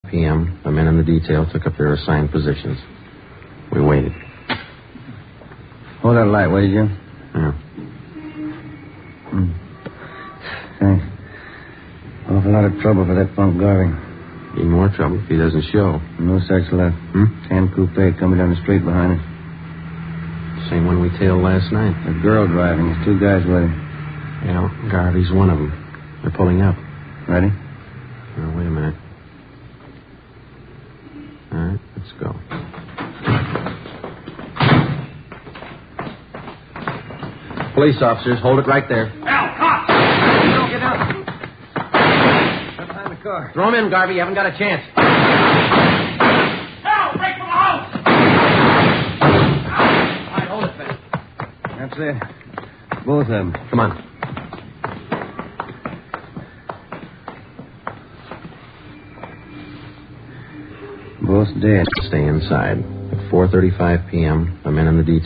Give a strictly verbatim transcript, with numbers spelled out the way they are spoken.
p m, the men in the detail took up their assigned positions. We waited. Hold that light, will you, Jim? Yeah. Mm. Thanks. Awful lot of trouble for that punk Garvey. Need more trouble if he doesn't show. No such luck. Hmm? Tan coupe coming down the street behind us. Same one we tailed last night. A girl driving. There's two guys with her. Yeah, Garvey's one of them. They're pulling up. Ready? Now, wait a minute. All right, let's go. Police officers, hold it right there. Al, cops! Don't get down. Get behind the car. Throw him in, Garvey. You haven't got a chance. Al, break for the house! All right, hold it, Ben. That's it. Both of them. Come on. Both dead. Stay inside. At four thirty-five p m, the men in the detail